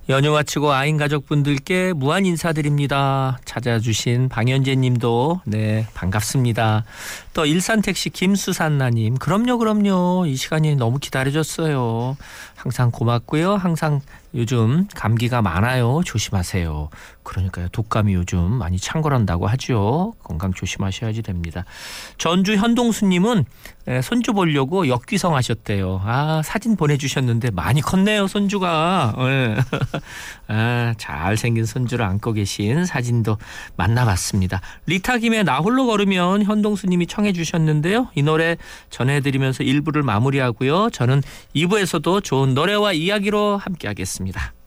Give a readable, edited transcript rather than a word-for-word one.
연휴 마치고 아인 가족분들께 무한 인사드립니다. 찾아주신 방현재 님도 네 반갑습니다. 또 일산택시 김수산나님 그럼요 이 시간이 너무 기다려졌어요. 항상 고맙고요. 항상 요즘 감기가 많아요. 조심하세요. 그러니까요. 독감이 요즘 많이 창궐한다고 하죠. 건강 조심하셔야지 됩니다. 전주 현동수님은 손주 보려고 역귀성 하셨대요. 사진 보내주셨는데 많이 컸네요. 손주가. 잘생긴 손주를 안고 계신 사진도 만나봤습니다. 리타 김의 나 홀로 걸으면 현동수님이 청해 주셨는데요. 이 노래 전해드리면서 1부를 마무리하고요. 저는 2부에서도 좋은 노래와 이야기로 함께하겠습니다.